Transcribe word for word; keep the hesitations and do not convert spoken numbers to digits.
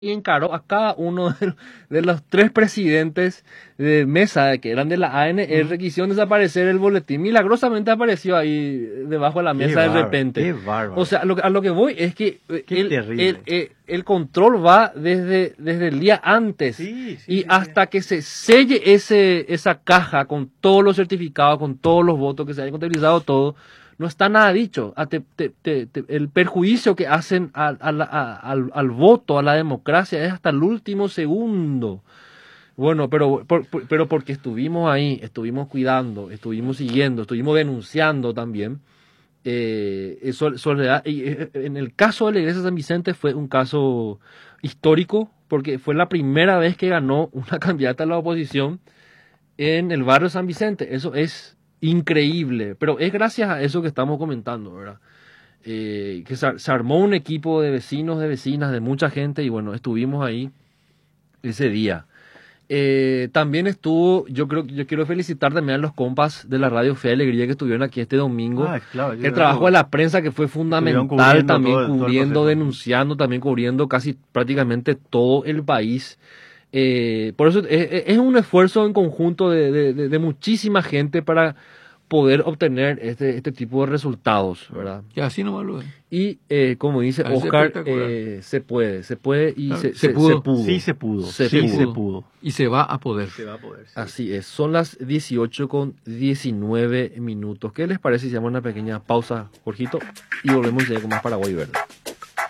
y encaró a cada uno de, de los tres presidentes de mesa que eran de la A N R, uh-huh, que hicieron desaparecer el boletín. Milagrosamente apareció ahí debajo de la mesa de repente. Qué bárbaro. O sea, a lo, a lo que voy es que el, el, el, el control va desde, desde el día antes, sí, sí, y sí, hasta sí. que se selle ese, esa caja con todos los certificados, con todos los votos, que se haya contabilizado todo. No está nada dicho. Te, te, te, te, el perjuicio que hacen a, a la, a, al, al voto, a la democracia, es hasta el último segundo. Bueno, pero, por, por, pero porque estuvimos ahí, estuvimos cuidando, estuvimos siguiendo, estuvimos denunciando también. Eh, eso, Soledad, y en el caso de la iglesia de San Vicente fue un caso histórico, porque fue la primera vez que ganó una candidata a la oposición en el barrio San Vicente. Eso es increíble, pero es gracias a eso que estamos comentando, ¿verdad? Eh, que se, se armó un equipo de vecinos, de vecinas, de mucha gente, y bueno, estuvimos ahí ese día. Eh, también estuvo, yo creo yo quiero felicitar también a los compas de la Radio Fe y Alegría que estuvieron aquí este domingo. Ah, claro, el trabajo de la prensa que fue fundamental, también todo, cubriendo, todo denunciando, también cubriendo casi prácticamente todo el país. Eh, por eso es, es un esfuerzo en conjunto de, de, de, de muchísima gente para poder obtener este, este tipo de resultados, ¿verdad? Y así nomás lo es. Y eh, como dice así Oscar, eh, se puede, se puede y claro, se, se, pudo. se pudo. Sí se pudo, se, sí pudo. se pudo. Y se va a poder. Se va a poder. Sí. Así es, son las dieciocho con diecinueve minutos. ¿Qué les parece si hacemos una pequeña pausa, Jorgito? Y volvemos ya con más Paraguay Verde.